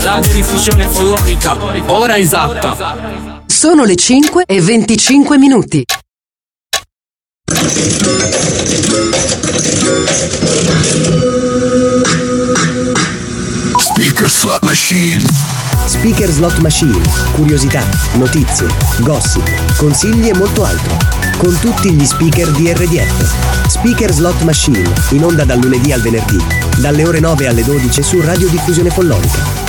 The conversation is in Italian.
Radiodiffusione follonica, ora esatta. Sono le 5:25. Speaker Slot Machine. Speaker Slot Machine, curiosità, notizie, gossip, consigli e molto altro. Con tutti gli speaker di RDF. Speaker Slot Machine, in onda dal lunedì al venerdì, dalle ore 9 alle 12 su Radiodiffusione Follonica.